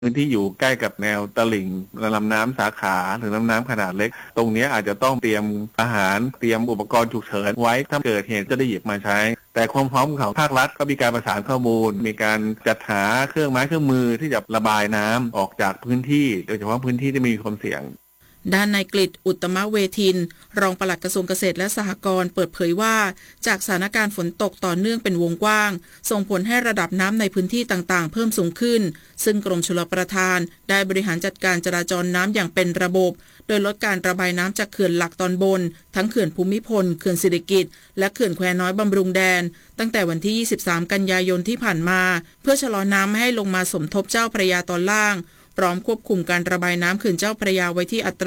พื้นที่อยู่ใกล้กับแนวตลิ่งลำน้ำสาขาหรือลำน้ำขนาดเล็กตรงนี้อาจจะต้องเตรียมอาหารเตรียมอุปกรณ์ฉุกเฉินไว้ถ้าเกิดเหตุจะได้หยิบมาใช้แต่ความพร้อมของภาครัฐก็มีการประสานข้อมูลมีการจัดหาเครื่องไม้เครื่องมือที่จะระบายน้ำออกจากพื้นที่โดยเฉพาะพื้นที่ที่มีความเสี่ยงด้านนายกฤษ อุตตมเวทินรองปลัดกระทรวงเกษตรและสหกรณ์เปิดเผยว่าจากสถานการณ์ฝนตกต่อเนื่องเป็นวงกว้างส่งผลให้ระดับน้ำในพื้นที่ต่างๆเพิ่มสูงขึ้นซึ่งกรมชลประทานได้บริหารจัดการจราจรน้ำอย่างเป็นระบบโดยลดการระบายน้ำจากเขื่อนหลักตอนบนทั้งเขื่อนภูมิพลเขื่อนสิริกิติ์และเขื่อนแควน้อยบำรุงแดนตั้งแต่วันที่23กันยายนที่ผ่านมาเพื่อชะลอน้ำไม่ให้ลงมาสมทบเจ้าพระยาตอนล่างพร้อมควบคุมการระบายน้ำเขื่อนเจ้าพระยาไว้ที่อัตรา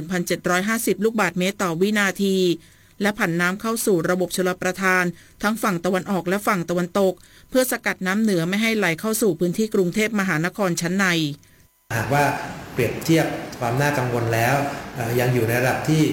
1,750 ลูกบาศก์เมตรต่อวินาทีและผันน้ำเข้าสู่ระบบชลประทานทั้งฝั่งตะวันออกและฝั่งตะวันตกเพื่อสกัดน้ำเหนือไม่ให้ไหลเข้าสู่พื้นที่กรุงเทพมหานครชั้นในหากว่าเปรียบเทียบความน่ากังวลแล้วยังอยู่ในระดับที่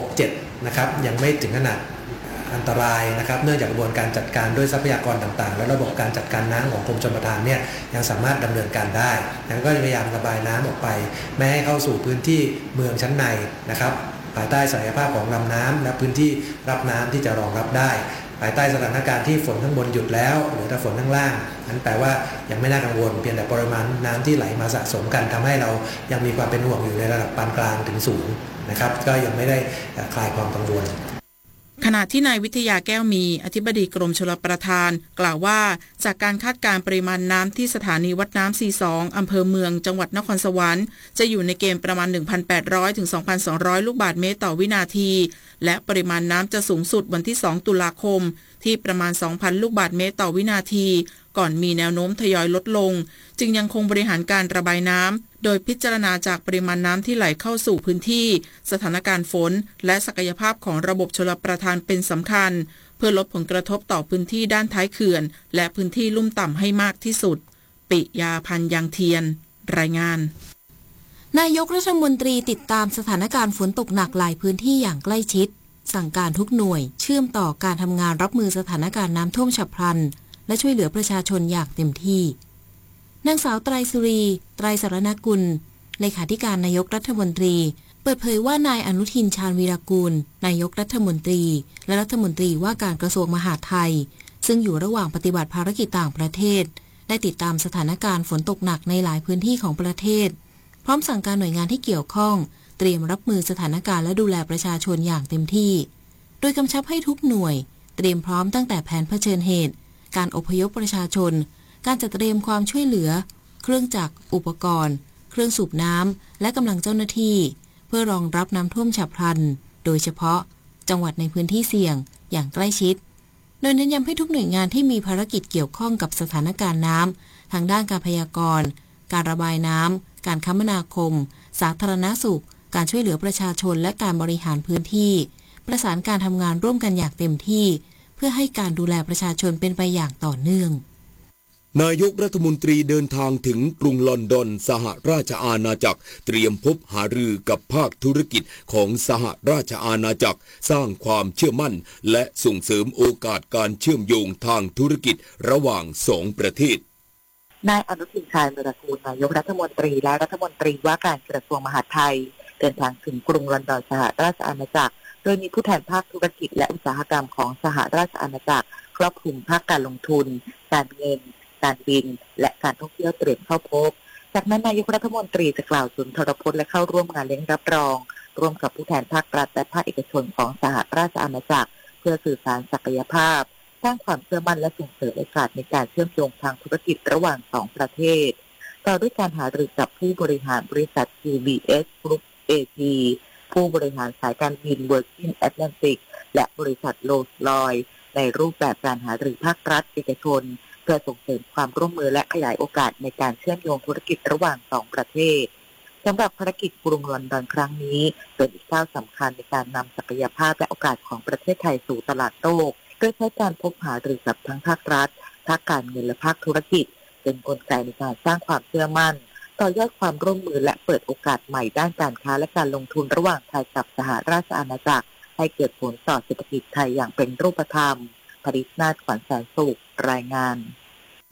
6-7 นะครับยังไม่ถึงขนาดอันตรายนะครับเนื่องจากกระบวนการจัดการด้วยทรัพยากรต่างๆและระบบการจัดการน้ำของกรมชลประทานเนี่ยยังสามารถดำเนินการได้แล้วก็พยายามระบายน้ำออกไปไม่ให้เข้าสู่พื้นที่เมืองชั้นในนะครับภายใต้ศักยภาพของลำน้ำและพื้นที่รับน้ำที่จะรองรับได้ภายใต้สถานการณ์ที่ฝนข้างบนหยุดแล้วหรือถ้าฝนข้างล่างนั้นแปลว่ายังไม่น่ากังวลเพียงแต่ปริมาณน้ำที่ไหลมาสะสมกันทำให้เรายังมีความเป็นห่วงอยู่ในระดับปานกลางถึงสูงนะครับก็ยังไม่ได้คลายความกังวลขณะที่นายวิทยาแก้วมีอธิบดีกรมชลประทานกล่าวว่าจากการคาดการณ์ปริมาณน้ำที่สถานีวัดน้ำ42อำเภอเมืองจังหวัดนครสวรรค์จะอยู่ในเกณฑ์ประมาณ 1,800 ถึง 2,200 ลูกบาศก์เมตรต่อวินาทีและปริมาณน้ำจะสูงสุดวันที่2ตุลาคมที่ประมาณ 2,000 ลูกบาศก์เมตรต่อวินาทีก่อนมีแนวโน้มทยอยลดลงจึงยังคงบริหารการระบายน้ำโดยพิจารณาจากปริมาณน้ำที่ไหลเข้าสู่พื้นที่สถานการณ์ฝนและศักยภาพของระบบชลประทานเป็นสำคัญเพื่อลดผลกระทบต่อพื้นที่ด้านท้ายเขื่อนและพื้นที่ลุ่มต่ำให้มากที่สุดปิยาพันธ์ยังเทียนรายงานนายกรัฐมนตรีติดตามสถานการณ์ฝนตกหนักหลายพื้นที่อย่างใกล้ชิดสั่งการทุกหน่วยเชื่อมต่อการทำงานรับมือสถานการณ์น้ำท่วมฉับพลันและช่วยเหลือประชาชนอย่างเต็มที่นางสาวไตรสุรีไตรสรณกุลเลขาธิการนายกรัฐมนตรีเปิดเผยว่านายอนุทินชาญวีรกูลนายกรัฐมนตรีและรัฐมนตรีว่าการกระทรวงมหาดไทยซึ่งอยู่ระหว่างปฏิบัติภารกิจต่างประเทศได้ติดตามสถานการณ์ฝนตกหนักในหลายพื้นที่ของประเทศพร้อมสั่งการหน่วยงานที่เกี่ยวข้องเตรียมรับมือสถานการณ์และดูแลประชาชนอย่างเต็มที่โดยกำชับให้ทุกหน่วยเตรียมพร้อมตั้งแต่แผนเผชิญเหตุการอพยพประชาชนการจัดเตรียมความช่วยเหลือเครื่องจักรอุปกรณ์เครื่องสูบน้ำและกำลังเจ้าหน้าที่เพื่อรองรับน้ำท่วมฉับพลันโดยเฉพาะจังหวัดในพื้นที่เสี่ยงอย่างใกล้ชิดโดยเน้นย้ำให้ทุกหน่วยงานที่มีภารกิจเกี่ยวข้องกับสถานการณ์น้ำทางด้านการพยากรณ์การระบายน้ำการคมนาคมสาธารณสุขการช่วยเหลือประชาชนและการบริหารพื้นที่ประสานการทำงานร่วมกันอย่างเต็มที่เพื่อให้การดูแลประชาชนเป็นไปอย่างต่อเนื่องนายกรัฐมนตรีเดินทางถึงกรุงลอนดอนสหราชอาณาจักรเตรียมพบหารือกับภาคธุรกิจของสหราชอาณาจักรสร้างความเชื่อมั่นและส่งเสริมโอกาสการเชื่อมโยงทางธุรกิจระหว่างสองประเทศนายอนุทินชาญวีรกูลนายกรัฐมนตรีและรัฐมนตรีว่าการกระทรวงมหาดไทยเดินทางถึงกรุงลอนดอนสหราชอาณาจักรโดยมีผู้แทนภาคธุรกิจและอุตสาหกรรมของสหราชอาณาจักรครอบคลุมภาคการลงทุนการเงินการบินและการท่องเที่ยวเตรียมเข้าพบจากนั้นนายกรัฐมนตรีจะกล่าวสุนทรพจน์และเข้าร่วมงานเลี้ยงรับรองร่วมกับผู้แทนภาครัฐและภาคเอกชนของสหราชอาณาจักรเพื่อสื่อสารศักยภาพสร้างความเชื่อมั่นและส่งเสริมโอกาสในการเชื่อมโยงทางธุรกิจระหว่างสองประเทศต่อด้วยการหารือกับผู้บริหารบริษัท QBS Group AG ผู้บริหารสายการบิน Virgin Atlantic และบริษัท Rolls-Royce ในรูปแบบการหารือภาครัฐเอกชนเพื่อส่งเสริมความร่วมมือและขยายโอกาสในการเชื่อมโยงธุรกิจระหว่างสองประเทศสำหรับภารกิจกรุงลอนดอนครั้งนี้เป็นอีกก้าวสำคัญในการนำศักยภาพและโอกาสของประเทศไทยสู่ตลาดโลกโดยใช้การพบหารือกับทั้งภาครัฐภาคการเงินและภาคธุรกิจเป็นกลไกในการสร้างความเชื่อมั่นต่อยอดความร่วมมือและเปิดโอกาสใหม่ด้านการค้าและการลงทุนระหว่างไทยกับสหราชอาณาจักรให้เกิดผลต่อเศรษฐกิจไทยอย่างเป็นรูปธรรม ปริศนาถ ขวัญแสนสุขรายงาน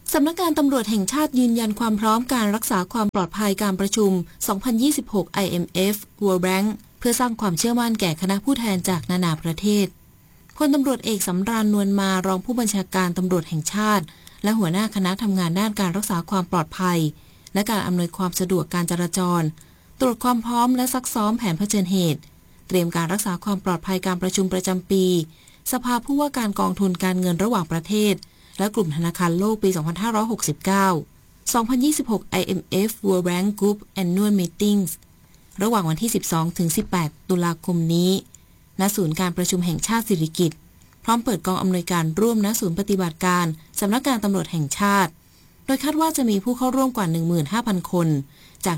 สำนักงานตำรวจแห่งชาติยืนยันความพร้อมการรักษาความปลอดภัยการประชุม 2026 IMF World Bank เพื่อสร้างความเชื่อมั่นแก่คณะผู้แทนจากนานาประเทศพลตำรวจเอกสำราญนวลมารองผู้บัญชาการตำรวจแห่งชาติและหัวหน้าคณะทำงานด้านการรักษาความปลอดภัยและการอำนวยความสะดวกการจราจรตรวจความพร้อมและซักซ้อมแผนเผชิญเหตุเตรียมการรักษาความปลอดภัยการประชุมประจำปีสภาผู้ว่าการกองทุนการเงินระหว่างประเทศและกลุ่มธนาคารโลกปี 2569 2026 IMF World Bank Group Annual Meetings ระหว่างวันที่ 12-18 ตุลาคมนี้ณศูนย์การประชุมแห่งชาติสิริกิติ์พร้อมเปิดกองอำนวยการร่วมณศูนย์ปฏิบัติการสำนักงานตำรวจแห่งชาติโดยคาดว่าจะมีผู้เข้าร่วมกว่า 15,000 คนจาก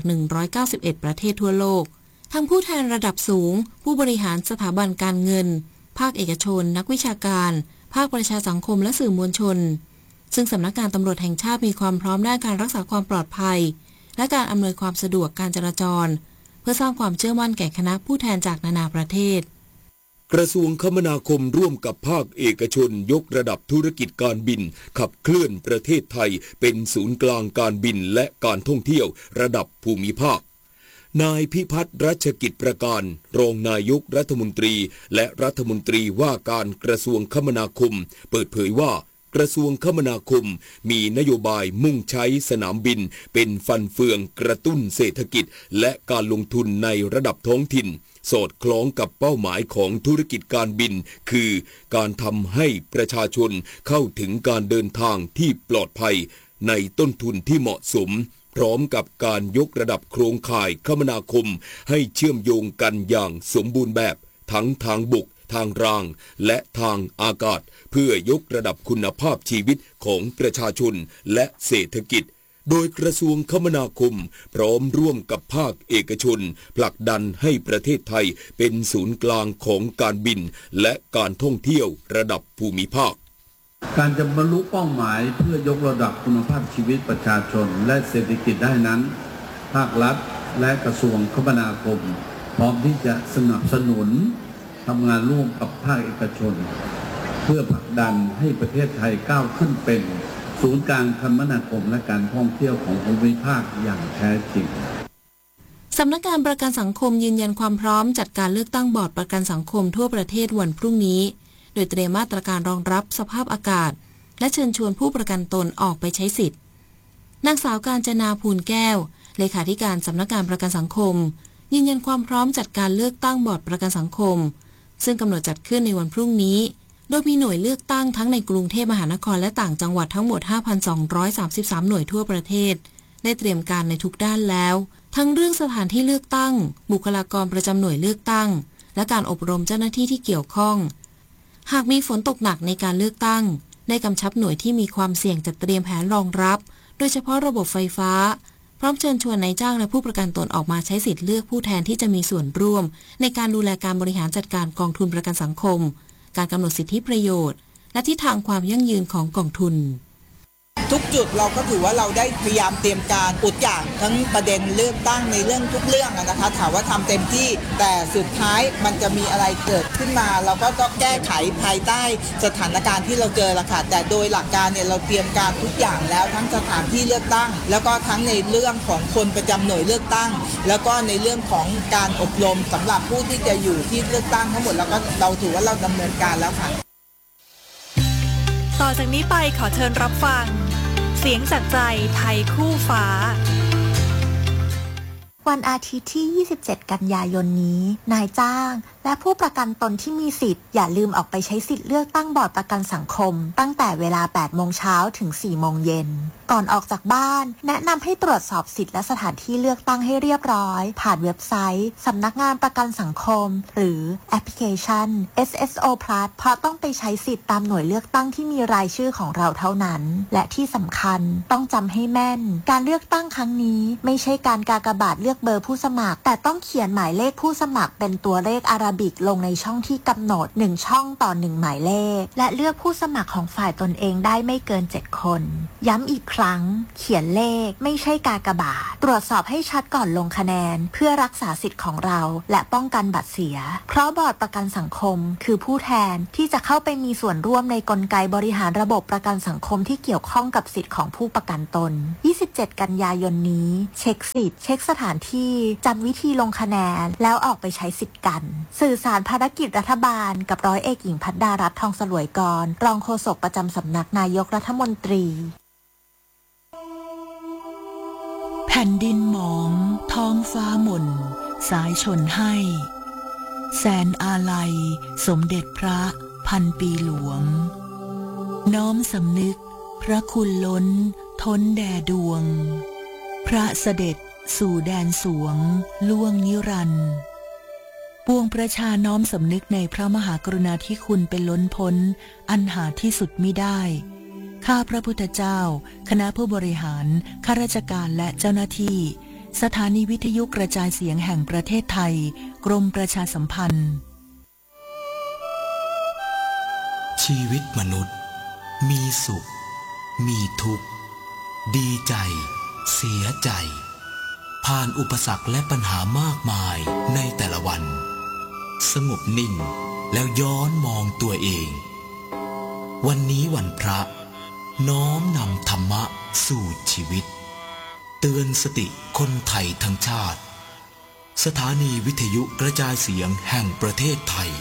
191 ประเทศทั่วโลกทั้งผู้แทนระดับสูงผู้บริหารสถาบันการเงินภาคเอกชนนักวิชาการภาคประชาสังคมและสื่อมวลชนซึ่งสำนักงานตำรวจแห่งชาติมีความพร้อมด้านการรักษาความปลอดภัยและการอำนวยความสะดวกการจราจรเพื่อสร้างความเชื่อมั่นแก่คณะผู้แทนจากนานาประเทศกระทรวงคมนาคมร่วมกับภาคเอกชนยกระดับธุรกิจการบินขับเคลื่อนประเทศไทยเป็นศูนย์กลางการบินและการท่องเที่ยวระดับภูมิภาคนายพิพัฒน์รัชกิจประการรองนายกรัฐมนตรีและรัฐมนตรีว่าการกระทรวงคมนาคมเปิดเผยว่ากระทรวงคมนาคมมีนโยบายมุ่งใช้สนามบินเป็นฟันเฟืองกระตุ้นเศรษฐกิจและการลงทุนในระดับท้องถิ่นสอดคล้องกับเป้าหมายของธุรกิจการบินคือการทำให้ประชาชนเข้าถึงการเดินทางที่ปลอดภัยในต้นทุนที่เหมาะสมพร้อมกับการยกระดับโครงข่ายคมนาคมให้เชื่อมโยงกันอย่างสมบูรณ์แบบทั้งทางบกทางรางและทางอากาศเพื่อยกระดับคุณภาพชีวิตของประชาชนและเศรษฐกิจโดยกระทรวงคมนาคมพร้อมร่วมกับภาคเอกชนผลักดันให้ประเทศไทยเป็นศูนย์กลางของการบินและการท่องเที่ยวระดับภูมิภาคการจะบรรลุเป้าหมายเพื่อยกระดับคุณภาพชีวิตประชาชนและเศรษฐกิจได้นั้นภาครัฐและกระทรวงคมนาคมพร้อมที่จะสนับสนุนทำงานร่วมกับภาคเอกชนเพื่อผลักดันให้ประเทศไทยก้าวขึ้นเป็นศูนย์กลางคมนาคมและการท่องเที่ยวของภูมิภาคอย่างแท้จริงสำนักงานประกันสังคมยืนยันความพร้อมจัดการเลือกตั้งบอร์ดประกันสังคมทั่วประเทศวันพรุ่งนี้โดยเตรียมมาตรการรองรับสภาพอากาศและเชิญชวนผู้ประกันตนออกไปใช้สิทธิ์นางสาวกาญจนาภูลแก้วเลขาธิการสำนักงานประกันสังคมยืนยันความพร้อมจัดการเลือกตั้งบอร์ดประกันสังคมซึ่งกำหนดจัดขึ้นในวันพรุ่งนี้โดยมีหน่วยเลือกตั้งทั้งในกรุงเทพมหานครและต่างจังหวัดทั้งหมด 5,233 หน่วยทั่วประเทศได้เตรียมการในทุกด้านแล้วทั้งเรื่องสถานที่เลือกตั้งบุคลากรประจำหน่วยเลือกตั้งและการอบรมเจ้าหน้าที่ที่เกี่ยวข้องหากมีฝนตกหนักในการเลือกตั้งได้กำชับหน่วยที่มีความเสี่ยงจัดเตรียมแผนรองรับโดยเฉพาะระบบไฟฟ้าพร้อมเชิญชวนนายจ้างและผู้ประกันตนออกมาใช้สิทธิ์เลือกผู้แทนที่จะมีส่วนร่วมในการดูแลการบริหารจัดการกองทุนประกันสังคมการกำหนดสิทธิประโยชน์และทิศทางความยั่งยืนของกองทุนทุกจุดเราก็ถือว่าเราได้พยายามเตรียมการทุกอย่างทั้งประเด็นเลือกตั้งในเรื่องทุกเรื่องนะคะถามว่าทำเต็มที่แต่สุดท้ายมันจะมีอะไรเกิดขึ้นมาเราก็ต้องแก้ไขภายใต้สถานการณ์ที่เราเจอละค่ะแต่โดยหลักการเนี่ยเราเตรียมการทุกอย่างแล้วทั้งสถานที่เลือกตั้งแล้วก็ทั้งในเรื่องของคนประจำหน่วยเลือกตั้งแล้วก็ในเรื่องของการอบรมสำหรับผู้ที่จะอยู่ที่เลือกตั้งทั้งหมดแล้วก็เราถือว่าเราดำเนินการแล้วค่ะต่อจากนี้ไปขอเชิญรับฟังเสียงจากใจไทยคู่ฟ้าวันอาทิตย์ที่ 27 กันยายนนี้นายจ้างและผู้ประกันตนที่มีสิทธิ์อย่าลืมออกไปใช้สิทธิ์เลือกตั้งบอร์ดประกันสังคมตั้งแต่เวลา 8 โมงเช้าถึง 4 โมงเย็นก่อนออกจากบ้านแนะนำให้ตรวจสอบสิทธิ์และสถานที่เลือกตั้งให้เรียบร้อยผ่านเว็บไซต์สำนักงานประกันสังคมหรือแอปพลิเคชัน SSO Plus เพราะต้องไปใช้สิทธิ์ตามหน่วยเลือกตั้งที่มีรายชื่อของเราเท่านั้นและที่สำคัญต้องจำให้แม่นการเลือกตั้งครั้งนี้ไม่ใช่การกากบาทเลือกเบอร์ผู้สมัครแต่ต้องเขียนหมายเลขผู้สมัครเป็นตัวเลขอาราบิกลงในช่องที่กำหนด1ช่องต่อ1หมายเลขและเลือกผู้สมัครของฝ่ายตนเองได้ไม่เกิน7คนย้ำอีกครั้งเขียนเลขไม่ใช่กากบาทตรวจสอบให้ชัดก่อนลงคะแนนเพื่อรักษาสิทธิ์ของเราและป้องกันบัตรเสียเพราะบอร์ดประกันสังคมคือผู้แทนที่จะเข้าไปมีส่วนร่วมในกลไกบริหารระบบประกันสังคมที่เกี่ยวข้องกับสิทธิ์ของผู้ประกันตน27กันยายนนี้เช็คสิทธิ์เช็คสถานที่จำวิธีลงคะแนนแล้วออกไปใช้สิทธิ์กันสื่อสารภารกิจรัฐบาลกับร้อยเอกหญิงพัฒดารัตน์ทองสลวยกรรองโฆษกประจำสำนักนายกรัฐมนตรีแผ่นดินหมองท้องฟ้าหม่นสายชนให้แสนอาลัยสมเด็จพระพันปีหลวงน้อมสำนึกพระคุณล้นท้นแด่ดวงพระเสด็จสู่แดนสวงล่วงนิรันดร์ปวงประชาน้อมสำนึกในพระมหากรุณาธิคุณเป็นล้นพ้นอันหาที่สุดมิได้ข้าพระพุทธเจ้าคณะผู้บริหารข้าราชการและเจ้าหน้าที่สถานีวิทยุกระจายเสียงแห่งประเทศไทยกรมประชาสัมพันธ์ชีวิตมนุษย์มีสุขมีทุกข์ดีใจเสียใจผ่านอุปสรรคและปัญหามากมายในแต่ละวันสงบนิ่งแล้วย้อนมองตัวเองวันนี้วันพระน้อมนำธรรมะสู่ชีวิตเตือนสติคนไทยทั้งชาติสถานีวิทยุกระจายเสียงแห่งประเทศไทย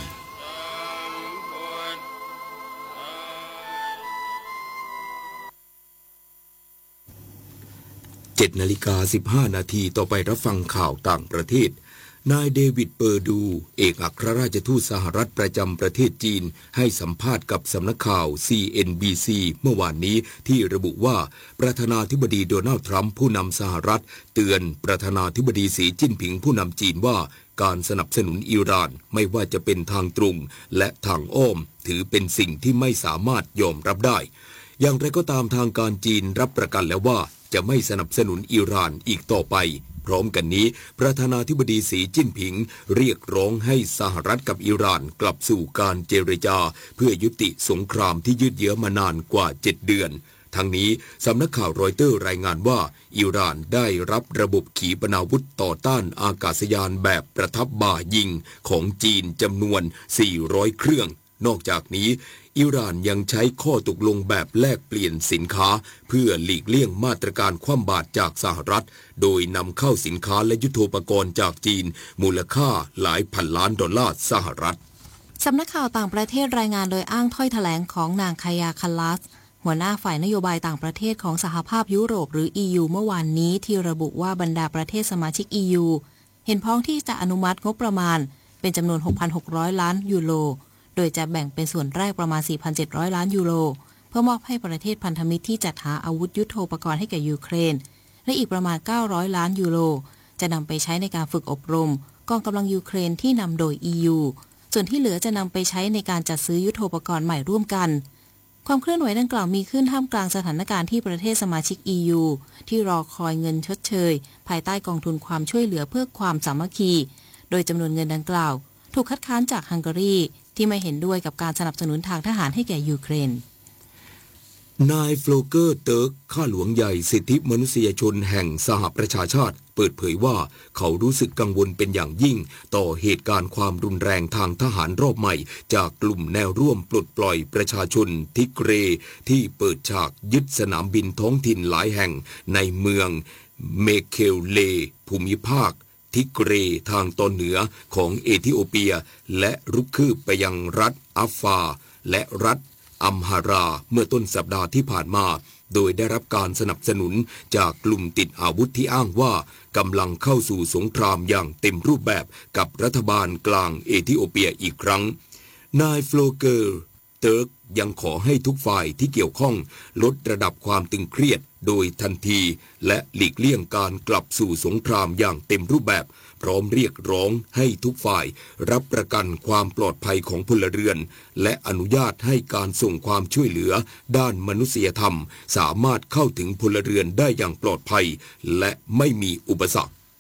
7:15 นาทีต่อไปรับฟังข่าวต่างประเทศนายเดวิดเปอร์ดูเอกอัครราชทูตสหรัฐประจำประเทศจีนให้สัมภาษณ์กับสำนักข่าว CNBC เมื่อวานนี้ที่ระบุว่าประธานาธิบดีโดนัลด์ทรัมป์ผู้นำสหรัฐเตือนประธานาธิบดีสีจิ้นผิงผู้นำจีนว่าการสนับสนุนอิหร่านไม่ว่าจะเป็นทางตรงและทางอ้อมถือเป็นสิ่งที่ไม่สามารถยอมรับได้อย่างไรก็ตามทางการจีนรับประกันแล้วว่าจะไม่สนับสนุนอิหร่านอีกต่อไปพร้อมกันนี้ประธานาธิบดีสีจิ้นผิงเรียกร้องให้สหรัฐกับอิหร่านกลับสู่การเจรจาเพื่อยุติสงครามที่ยืดเยื้อมานานกว่า7 เดือนทั้งนี้สำนักข่าวรอยเตอร์รายงานว่าอิหร่านได้รับระบบขีปนาวุธต่อต้านอากาศยานแบบประทับบ่ายิงของจีนจำนวน400เครื่องนอกจากนี้อิหร่านยังใช้ข้อตกลงแบบแลกเปลี่ยนสินค้าเพื่อหลีกเลี่ยงมาตรการคว่ำบาตรจากสหรัฐโดยนำเข้าสินค้าและยุทโธปกรณ์จากจีนมูลค่าหลายพันล้านดอลลาร์สหรัฐสำนักข่าวต่างประเทศรายงานโดยอ้างถ้อยแถลงของนางคายาคัลลัสหัวหน้าฝ่ายนโยบายต่างประเทศของสหภาพยุโรปหรือ EU เมื่อวานนี้ที่ระบุว่าบรรดาประเทศสมาชิก EU เห็นพ้องที่จะอนุมัติงบประมาณเป็นจำนวน 6,600 ล้านยูโรโดยจะแบ่งเป็นส่วนแรกประมาณ 4,700 ล้านยูโรเพื่อมอบให้ประเทศพันธมิตรที่จัดหาอาวุธยุทโธปกรณ์ให้แก่ยูเครนและอีกประมาณ900 ล้านยูโรจะนำไปใช้ในการฝึกอบรมกองกำลังยูเครนที่นำโดย EU ส่วนที่เหลือจะนำไปใช้ในการจัดซื้อยุทโธปกรณ์ใหม่ร่วมกันความเคลื่อนไหวดังกล่าวมีขึ้นท่ามกลางสถานการณ์ที่ประเทศสมาชิก EU ที่รอคอยเงินชดเชยภายใต้กองทุนความช่วยเหลือเพื่อความสามัคคีโดยจำนวนเงินดังกล่าวถูกคัดค้านจากฮังการีที่ไม่เห็นด้วยกับการสนับสนุนทางทหารให้แก่ยูเครนนายโฟลเกอร์เติร์กข้าหลวงใหญ่สิทธิมนุษยชนแห่งสหประชาชาติเปิดเผยว่าเขารู้สึกกังวลเป็นอย่างยิ่งต่อเหตุการณ์ความรุนแรงทางทหารรอบใหม่จากกลุ่มแนวร่วมปลดปล่อยประชาชนทิเกเรที่เปิดฉากยึดสนามบินท้องถิ่นหลายแห่งในเมืองเมเคลเลภูมิภาคทิเกเรทางตอนเหนือของเอธิโอเปียและรุกคืบไปยังรัฐอัฟฟาและรัฐอัมฮาราเมื่อต้นสัปดาห์ที่ผ่านมาโดยได้รับการสนับสนุนจากกลุ่มติดอาวุธที่อ้างว่ากำลังเข้าสู่สงครามอย่างเต็มรูปแบบกับรัฐบาลกลางเอธิโอเปียอีกครั้งนายโฟลเกอร์เติร์กยังขอให้ทุกฝ่ายที่เกี่ยวข้องลดระดับความตึงเครียดโดยทันทีและหลีกเลี่ยงการกลับสู่สงครามอย่างเต็มรูปแบบพร้อมเรียกร้องให้ทุกฝ่ายรับประกันความปลอดภัยของพลเรือนและอนุญาตให้การส่งความช่วยเหลือด้านมนุษยธรรมสามารถเข้าถึงพลเรือนได้อย่างปลอดภัยและไม่มีอุปสรรค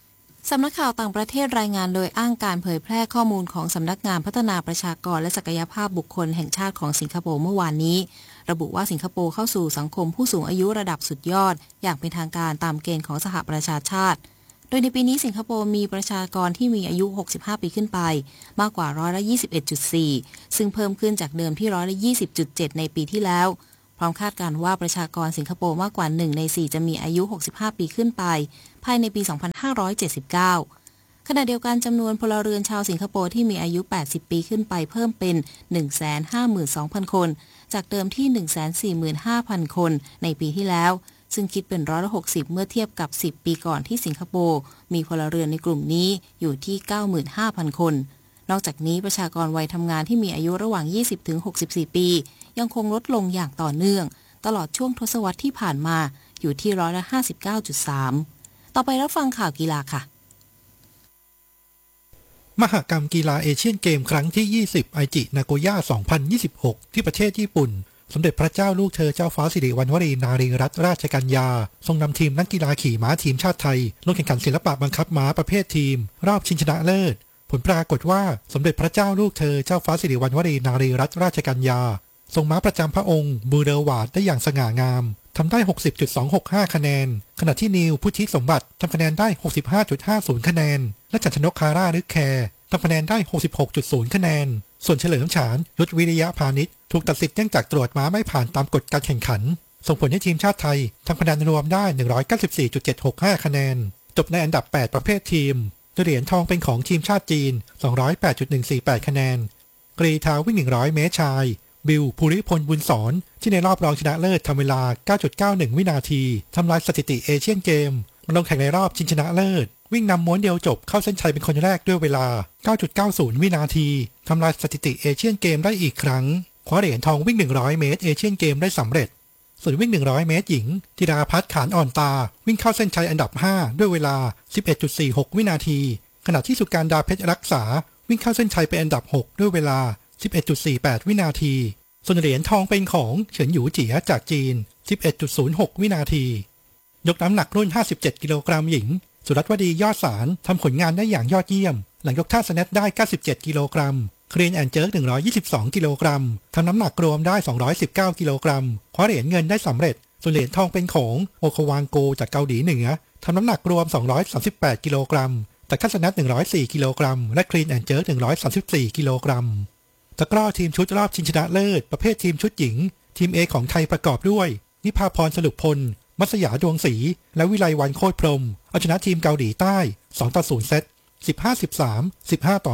สำนักข่าวต่างประเทศรายงานโดยอ้างการเผยแพร่ข้อมูลของสำนักงานพัฒนาประชากรและศักยภาพบุคคลแห่งชาติของสิงคโปร์เมื่อวานนี้ระบุว่าสิงคโปร์เข้าสู่สังคมผู้สูงอายุระดับสุดยอดอย่างเป็นทางการตามเกณฑ์ของสหประชาชาติโดยในปีนี้สิงคโปร์มีประชากรที่มีอายุ65ปีขึ้นไปมากกว่า21.4%ซึ่งเพิ่มขึ้นจากเดิมที่20.7%ในปีที่แล้วพร้อมคาดการณ์ว่าประชากรสิงคโปร์มากกว่า1ใน4จะมีอายุ65ปีขึ้นไปภายในปี2579ขณะเดียวกันจำนวนพลเรือนชาวสิงคโปร์ที่มีอายุ80ปีขึ้นไปเพิ่มเป็น 152,000 คนจากเดิมที่ 145,000 คนในปีที่แล้วซึ่งคิดเป็น60%เมื่อเทียบกับ10ปีก่อนที่สิงคโปร์มีพลเรือนในกลุ่มนี้อยู่ที่ 95,000 คนนอกจากนี้ประชากรวัยทำงานที่มีอายุระหว่าง 20-64 ปียังคงลดลงอย่างต่อเนื่องตลอดช่วงทศวรรษที่ผ่านมาอยู่ที่59.3%ต่อไปรับฟังข่าวกีฬาค่ะมหกรรมกีฬาเอเชียนเกมครั้งที่20ไอจินาโกย่า2026ที่ประเทศญี่ปุ่นสมเด็จพระเจ้าลูกเธอเจ้าฟ้าสิริวัณวรีนารีรัตนราชกัญญาทรงนำทีมนักกีฬาขี่ม้าทีมชาติไทยลงแข่งขันศิลปะบังคับม้าประเภททีมรอบชิงชนะเลิศผลปรากฏว่าสมเด็จพระเจ้าลูกเธอเจ้าฟ้าสิริวัณวรีนารีรัตนราชกัญญาทรงม้าประจำพระองค์บูเดอร์วาดได้อย่างสง่างามทำได้ 60.265 คะแนนขณะที่นิวพุทธิสมบัติทำคะแนนได้ 65.50 คะแนนและจันทนกคาร่าลึกแคร์ทำคะแนนได้ 66.0 คะแนนส่วนเฉลิมฉานยุทธวิริยะพาณิชย์ถูกตัดสิทธิ์เนื่องจากตรวจม้าไม่ผ่านตามกฎการแข่งขันส่งผลให้ทีมชาติไทยทำคะแนนรวมได้ 194.765 คะแนนจบในอันดับ8ประเภททีมเหรียญทองเป็นของทีมชาติจีน 208.148 คะแนนกรีฑาวิ่ง100 เมตรชายบิลภูริพลบุญสอนที่ในรอบรองชนะเลิศทำเวลา 9.91 วินาทีทำลายสถิติเอเชียนเกมมาลงแข่งในรอบชิงชนะเลิศวิ่งนำม้วนเดียวจบเข้าเส้นชัยเป็นคนแรกด้วยเวลา 9.90 วินาทีทำลายสถิติเอเชียนเกมได้อีกครั้งคว้าเหรียญทองวิ่ง100 เมตรเอเชียนเกมได้สำเร็จส่วนวิ่ง100 เมตรหญิงธิดาภัทรขานอ่อนตาวิ่งเข้าเส้นชัยอันดับ5ด้วยเวลา 11.46 วินาทีขณะที่สุการดาเพชรรักษาวิ่งเข้าเส้นชัยเป็นอันดับ6ด้วยเวลา 11.48 วินาทีส่วนเหรียญทองเป็นของเฉินหยูเจี๋ยจากจีน 11.06 วินาทียกน้ำหนักรุ่น57กิโลกรัมหญิงสุรัตน์วดียอดสารทำผลงานได้อย่างยอดเยี่ยมหลังยกท่าสแนทได้97กิโลกรัมคลีนแอนด์เจิร์ก122กิโลกรัมทำน้ำหนักรวมได้219กิโลกรัมคว้าเหรียญเงินได้สำเร็จส่วนเหรียญทองเป็นของโอโควางโกจากเกาหลีเหนือทำน้ำหนักรวม238กิโลกรัมแต่ท่าสแนท104กิโลกรัมและคลีนแอนด์เจิร์ก134กิโลกรัมตะกร้อทีมชุดรอบชิงชนะเลิศประเภททีมชุดหญิงทีม A ของไทยประกอบด้วยนิพาพรสลุปพลมัสยาดวงศรีและวิไลวรรณโคตรพรหมเอาชนะทีมเกาหลีใต้ 2-0 เซต 15-13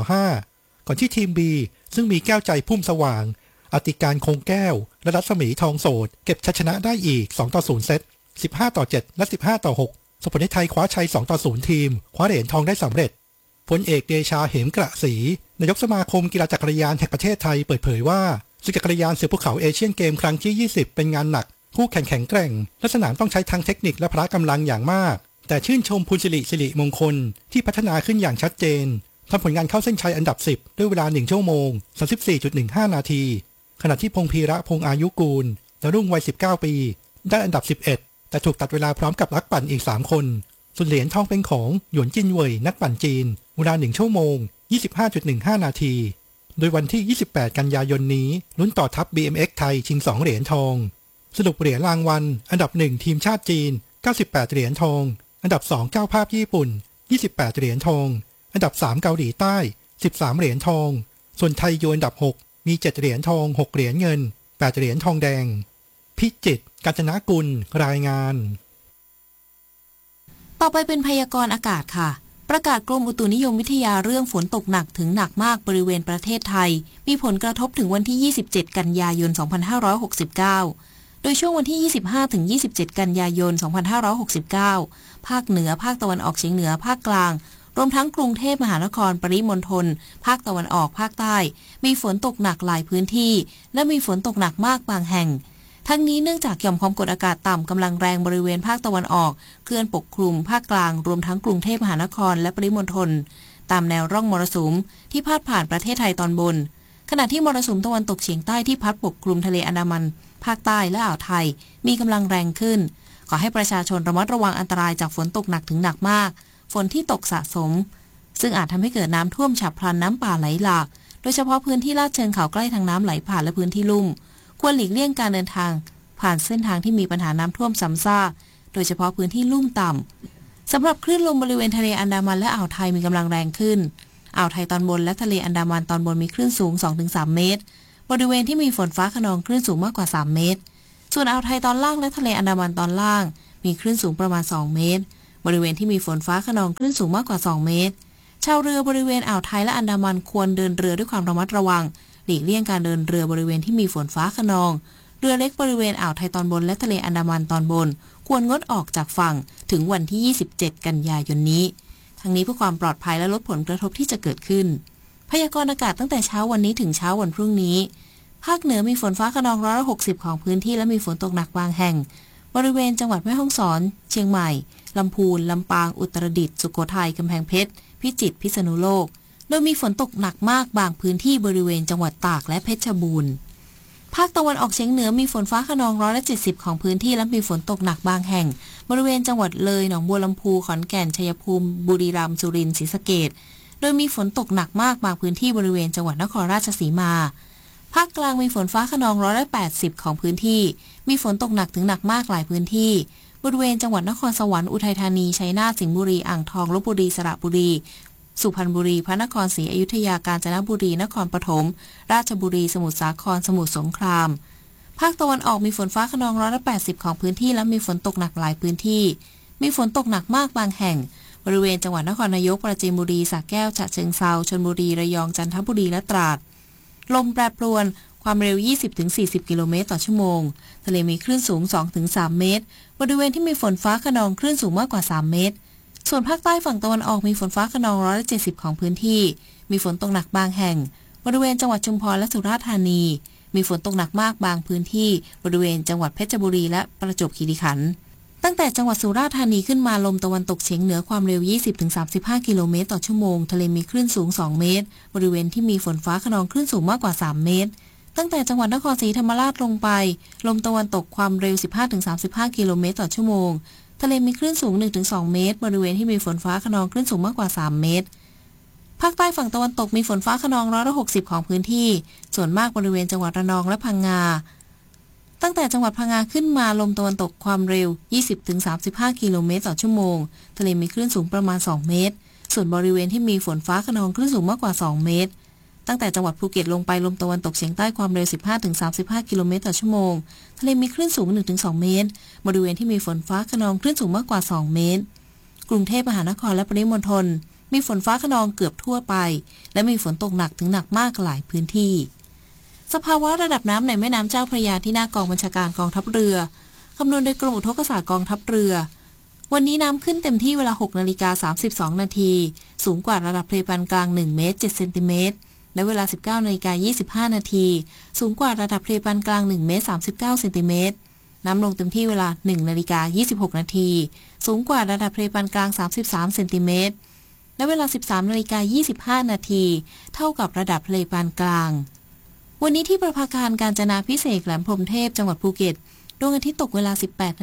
15-5 ก่อนที่ทีม B ซึ่งมีแก้วใจพุ่มสว่างอติการคงแก้วและรัศมีทองโสดเก็บชัยชนะได้อีก 2-0 เซต 15-7 และ 15-6 ส่งผลให้ไทยคว้าชัย 2-0 ทีมคว้าเหรียญทองได้สำเร็จพลเอกเดชาเหมกระศรีนายกสมาคมกีฬาจักรยานแห่งประเทศไทยเปิดเผยว่าศึกจักรยานเสือภูเขาเอเชียนเกมครั้งที่20เป็นงานหนักคู่แข่งแข็งแกร่งและสนามต้องใช้ทั้งเทคนิคและพละกำลังอย่างมากแต่ชื่นชมพลสิริมงคลที่พัฒนาขึ้นอย่างชัดเจนทำผลงานเข้าเส้นชัยอันดับ10ด้วยเวลา1ชั่วโมง 34.15 นาทีขณะที่พงษ์พีระพงษ์อายุกูลและรุ่งวัย19ปีได้อันดับ11แต่ถูกตัดเวลาพร้อมกับนักปั่นอีก3คนส่วนเหรียญทองเป็นของหยวนจินเว่ยนักปั่นจีนเวลา1ชั่วโมง 25.15 นาทีโดยวันที่28กันยายนนี้ลุ้นต่อทัพ BMX ไทยชิง2เหรียญทองสรุปเหรียญรางวัลอันดับ1ทีมชาติจีน98เหรียญทองอันดับ2เจ้าภาพญี่ปุ่น28เหรียญทองอันดับ3เกาหลีใต้13เหรียญทองส่วนไทยอยู่อันดับ6มี7เหรียญทอง6เหรียญเงิน8เหรียญทองแดงพิจิตรกาญจนกุลรายงานต่อไปเป็นพยากรณ์อากาศค่ะประกาศกรมอุตุนิยมวิทยาเรื่องฝนตกหนักถึงหนักมากบริเวณประเทศไทยมีผลกระทบถึงวันที่27กันยายน2569โดยช่วงวันที่25ถึง27กันยายน2569ภาคเหนือภาคตะวันออกเฉียงเหนือภาคกลางรวมทั้งกรุงเทพมหานครปริมณฑลภาคตะวันออกภาคใต้มีฝนตกหนักหลายพื้นที่และมีฝนตกหนักมากบางแห่งทั้งนี้เนื่องจากหย่อมความกดอากาศต่ำกำลังแรงบริเวณภาคตะวันออกเคลื่อนปกคลุมภาคกลางรวมทั้งกรุงเทพมหานครและปริมณฑลตามแนวร่องมรสุมที่พาดผ่านประเทศไทยตอนบนขณะที่มรสุมตะวันตกเฉียงใต้ที่พัดปกคลุมทะเลอันดามันภาคใต้และอ่าวไทยมีกำลังแรงขึ้นขอให้ประชาชนระมัดระวังอันตรายจากฝนตกหนักถึงหนักมากฝนที่ตกสะสมซึ่งอาจทำให้เกิดน้ำท่วมฉับพลันน้ำป่าไหลหลากโดยเฉพาะพื้นที่ลาดเชิงเขาใกล้ทางน้ำไหลผ่านและพื้นที่ลุ่มควรหลีกเลี่ยงการเดินทางผ่านเส้นทางที่มีปัญหาน้ำท่วมซ้ำซากโดยเฉพาะพื้นที่ลุ่มต่ำสำหรับคลื่นลมบริเวณทะเลอันดามันและอ่าวไทยมีกำลังแรงขึ้นอ่าวไทยตอนบนและทะเลอันดามันตอนบนมีคลื่นสูง 2-3 เมตรบริเวณที่มีฝนฟ้าคะนองคลื่นสูงมากกว่า3เมตรส่วนอ่าวไทยตอนล่างและทะเลอันดามันตอนล่างมีคลื่นสูงประมาณ2เมตรบริเวณที่มีฝนฟ้าคะนองคลื่นสูงมากกว่า2เมตรชาวเรือบริเวณอ่าวไทยและอันดามันควรเดินเรือด้วยความระมัดระวังหลีกเลี่ยงการเดินเรือบริเวณที่มีฝนฟ้าคะนองเรือเล็กบริเวณอ่าวไทยตอนบนและทะเลอันดามันตอนบนควรงดออกจากฝั่งถึงวันที่27กันยายนนี้ทั้งนี้เพื่อความปลอดภัยและลดผลกระทบที่จะเกิดขึ้นพยากรณ์อากาศตั้งแต่เช้าวันนี้ถึงเช้าวันพรุ่งนี้ภาคเหนือมีฝนฟ้าคะนอง160ของพื้นที่และมีฝนตกหนักบางแห่งบริเวณจังหวัดแม่ฮ่องสอนเชียงใหม่ลำพูนลำปางอุตรดิตถ์สุโขทัยกำแพงเพชรพิจิตรพิษณุโลกโดยมีฝนตกหนักมากบางพื้นที่บริเวณจังหวัดตากและเพชรบูรณ์ภาคตะวันออกเฉียงเหนือมีฝนฟ้าคะนอง170ของพื้นที่และมีฝนตกหนักบางแห่งบริเวณจังหวัดเลยหนองบัวลำพูขอนแก่นชัยภูมิบุรีรัมย์สุรินทร์ศรีสะเกษโดยมีฝนตกหนักมากบางพื้นที่บริเวณจังหวัดนครราชสีมาภาคกลางมีฝนฟ้าคะนอง180ของพื้นที่มีฝนตกหนักถึงหนักมากหลายพื้นที่บริเวณจังหวัดนครสวรรค์อุทัยธานีชัยนาทสิงห์บุรีอ่างทองลพบุรีสระบุรีสุพรรณบุรีพระนครศรีอยุธยากาญจนบุรีนครปฐมราชบุรีสมุทรสาครสมุทรสงครามภาคตะวันออกมีฝนฟ้าคะนอง180ของพื้นที่และมีฝนตกหนักหลายพื้นที่มีฝนตกหนักมากบางแห่งบริเวณจังหวัดนครนายกปราจีนบุรีสระแก้วฉะเชิงเทราชลบุรีระยองจันทบุรีและตราดลมแปรปรวนความเร็ว 20-40 กิโลเมตรต่อชั่วโมงทะเลมีคลื่นสูง 2-3 เมตรบริเวณที่มีฝนฟ้าคะนองคลื่นสูงมากกว่า3เมตรส่วนภาคใต้ฝั่งตะวันออกมีฝนฟ้าคะนอง170ของพื้นที่มีฝนตกหนักบางแห่งบริเวณจังหวัดชุมพรและสุราษฎร์ธานีมีฝนตกหนักมากบางพื้นที่บริเวณจังหวัดเพชรบุรีและประจวบคีรีขันธ์ตั้งแต่จังหวัดสุราษฎร์ธานีขึ้นมาลมตะวันตกเฉียงเหนือความเร็ว 20-35 กิโลเมตรต่อชั่วโมงทะเลมีคลื่นสูง2เมตรบริเวณที่มีฝนฟ้าคะนองคลื่นสูงมากกว่า3เมตรตั้งแต่จังหวัดนครศรีธรรมราชลงไปลมตะวันตกความเร็ว 15-35 กิโลเมตรต่อชั่วโมงทะเลมีคลื่นสูง 1-2 เมตรบริเวณที่มีฝนฟ้าคะนองคลื่นสูงมากกว่า3เมตรภาคใต้ฝั่งตะวันตกมีฝนฟ้าคะนอง160ของพื้นที่ส่วนมากบริเวณจังหวัดระนองและพังงาตั้งแต่จังหวัดพังงาขึ้นมาลมตะวันตกความเร็ว 20-35 กิโลเมตรต่อชั่วโมงทะเลมีคลื่นสูงประมาณ2เมตรส่วนบริเวณที่มีฝนฟ้าคะนองคลื่นสูงมากกว่า2เมตรตั้งแต่จังหวัดภูเก็ตลงไปลมตะวันตกเฉียงใต้ความเร็ว 15-35 กิโลเมตรต่อชั่วโมงทะเลมีคลื่นสูง 1-2 เมตรบริเวณที่มีฝนฟ้าคะนองคลื่นสูงมากกว่า2เมตรกรุงเทพมหานครและปริมณฑลมีฝนฟ้าคะนองเกือบทั่วไปและมีฝนตกหนักถึงหนักมากหลายพื้นที่สภาวะระดับน้ำในแม่น้ำเจ้าพระยาที่หน้ากองบัญชาการกองทัพเรือคำนวณโดยกรมอุทกศาสตร์กองทัพเรือวันนี้น้ำขึ้นเต็มที่เวลา 6:32 นาทีสูงกว่าระดับทะเลปานกลาง1เมตร7เซนติเมตรและเวลา 19:25 นาทีสูงกว่าระดับทะเลปานกลาง1เมตร39เซนติเมตรน้ำลงเต็มที่เวลา 1:26 นาทีสูงกว่าระดับทะเลปานกลาง33เซนติเมตรและเวลา 13:25 นาทีเท่ากับระดับทะเลปานกลางวันนี้ที่ประภาคารกาญจนาภิเษกแหลมพรหมเทพจังหวัดภูเก็ตดวงอาทิตย์ตกเวลา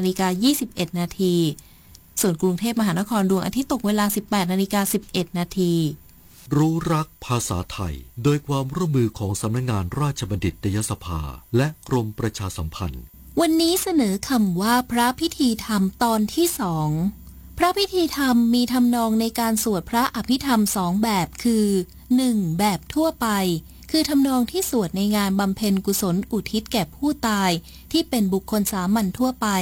18:21 นาทีส่วนกรุงเทพมหานครดวงอาทิตย์ตกเวลา 18:11 นาทีรู้รักภาษาไทยโดยความร่วมมือของสำนักงานราชบัณฑิตยสภาและกรมประชาสัมพันธ์วันนี้เสนอคำว่าพระพิธีธรรมตอนที่2พระพิธีธรรมมีทำนองในการสวดพระอภิธรรม2แบบคือ 1. แบบทั่วไปคือทำนองที่สวดในงานบำเพ็ญกุศลอุทิศแก่ผู้ตายที่เป็นบุคคลสามัญทั่วไป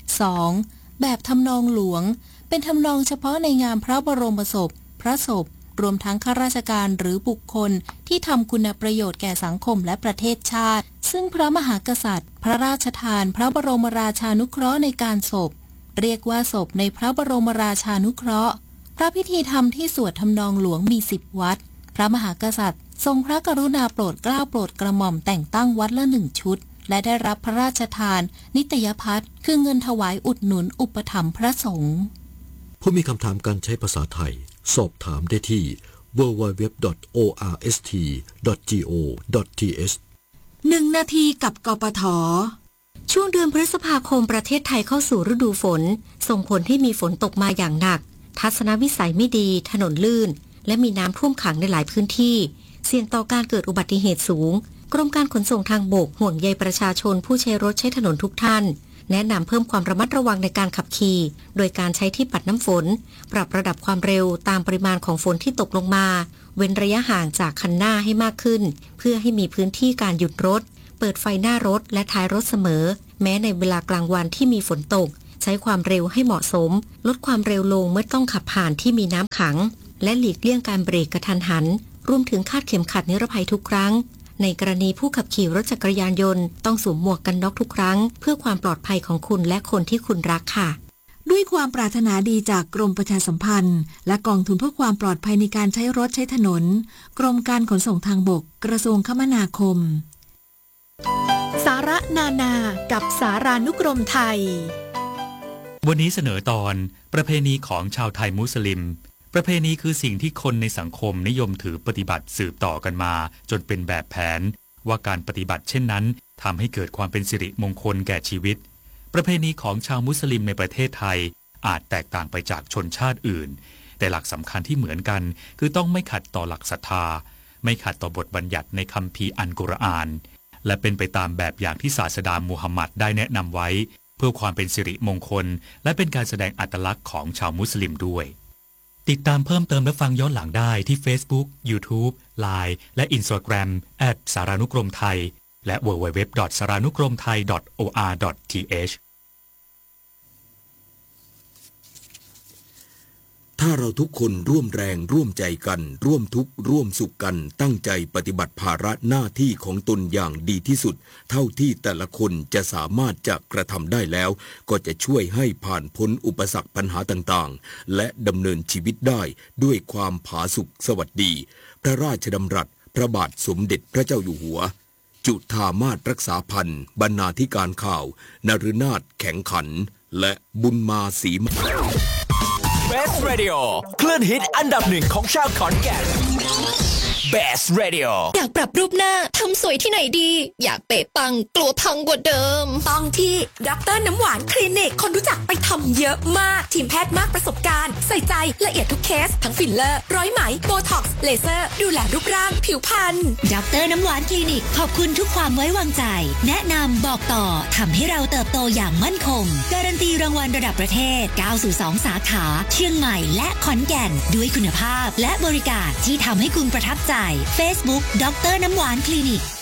2. แบบทำนองหลวงเป็นทำนองเฉพาะในงานพระบรมศพพระศพรวมทั้งข้าราชการหรือบุคคลที่ทำคุณประโยชน์แก่สังคมและประเทศชาติซึ่งพระมหากษัตริย์พระราชทานพระบรมราชานุเคราะห์ในการศพเรียกว่าศพในพระบรมราชานุเคราะห์พระพิธีธรรมที่สวดทำนองหลวงมี10วัดพระมหากษัตริย์ทรงพระกรุณาโปรดเกล้าโปรดกระหม่อมแต่งตั้งวัดละ1ชุดและได้รับพระราชทานนิตยพัฒน์คือเงินถวายอุดหนุนอุปถัมภ์พระสงฆ์ผู้มีคำถามการใช้ภาษาไทยสอบถามได้ที่ www.orst.go.th 1 นาทีกับกปท.ช่วงเดือนพฤษภาคมประเทศไทยเข้าสู่ฤดูฝนส่งผลให้มีฝนตกมาอย่างหนักทัศนวิสัยไม่ดีถนนลื่นและมีน้ำท่วมขังในหลายพื้นที่เสี่ยงต่อการเกิดอุบัติเหตุสูงกรมการขนส่งทางบกห่วงใยประชาชนผู้ใช้รถใช้ถนนทุกท่านแนะนำเพิ่มความระมัดระวังในการขับขี่โดยการใช้ที่ปัดน้ำฝนปรับระดับความเร็วตามปริมาณของฝนที่ตกลงมาเว้นระยะห่างจากคันหน้าให้มากขึ้นเพื่อให้มีพื้นที่การหยุดรถเปิดไฟหน้ารถและท้ายรถเสมอแม้ในเวลากลางวันที่มีฝนตกใช้ความเร็วให้เหมาะสมลดความเร็วลงเมื่อต้องขับผ่านที่มีน้ำขังและหลีกเลี่ยงการเบรกกระทันหันรวมถึงคาดเข็มขัดนิรภัยทุกครั้งในกรณีผู้ขับขี่รถจักรยานยนต์ต้องสวมหมวกกันน็อกทุกครั้งเพื่อความปลอดภัยของคุณและคนที่คุณรักค่ะด้วยความปรารถนาดีจากกรมประชาสัมพันธ์และกองทุนเพื่อความปลอดภัยในการใช้รถใช้ถนนกรมการขนส่งทางบกกระทรวงคมนาคมสาระนานากับสารานุกรมไทยวันนี้เสนอตอนประเพณีของชาวไทยมุสลิมประเพณีคือสิ่งที่คนในสังคมนิยมถือปฏิบัติสืบต่อกันมาจนเป็นแบบแผนว่าการปฏิบัติเช่นนั้นทำให้เกิดความเป็นสิริมงคลแก่ชีวิตประเพณีของชาวมุสลิมในประเทศไทยอาจแตกต่างไปจากชนชาติอื่นแต่หลักสำคัญที่เหมือนกันคือต้องไม่ขัดต่อหลักศรัทธาไม่ขัดต่อบทบัญญัติในคัมภีร์อัลกุรอานและเป็นไปตามแบบอย่างที่ศาสดามูฮัมหมัดได้แนะนำไว้เพื่อความเป็นสิริมงคลและเป็นการแสดงอัตลักษณ์ของชาวมุสลิมด้วยติดตามเพิ่มเติมและฟังย้อนหลังได้ที่ Facebook, YouTube, Line และ Instagram @ สารานุกรมไทยและ www.saranukromthai.or.th ถ้าเราทุกคนร่วมแรงร่วมใจกันร่วมทุกข์ร่วมสุขกันตั้งใจปฏิบัติภาระหน้าที่ของตนอย่างดีที่สุดเท่าที่แต่ละคนจะสามารถจะกระทำได้แล้วก็จะช่วยให้ผ่านพ้นอุปสรรคปัญหาต่างๆและดำเนินชีวิตได้ด้วยความผาสุกสวัสดีพระราชดำรัสพระบาทสมเด็จพระเจ้าอยู่หัวจุฑามาสรักษาพันธ์บรรณาธิการข่าวนฤนาถแข็งขันและบุญมาศรี Best Radio คลื่นฮิตอันดับหนึ่งของชาวขอนแก่น Best Radio อยากปรับรูปหน้าทำสวยที่ไหนดีอยากเป๊ะปังกลัวพังกว่าเดิมต้องที่ดร.น้ำหวานคลินิกคนรู้จักไปทำเยอะมากทีมแพทย์มากประสบการณ์ใส่ใจละเอียดทุกเคสทั้งฟิลเลอร์ร้อยไหมโบท็อกซ์เลเซอร์ดูแลรูปร่างผิวพรรณดร.น้ำหวานคลินิกขอบคุณทุกความไว้วางใจแนะนำบอกต่อทำให้เราเติบโตอย่างมั่นคงการันตีรางวัลระดับประเทศ9สู่2สาขาเชียงใหม่และขอนแก่นด้วยคุณภาพและบริการที่ทำให้คุณประทับใจ Facebook ดร.น้ำหวานคลินิก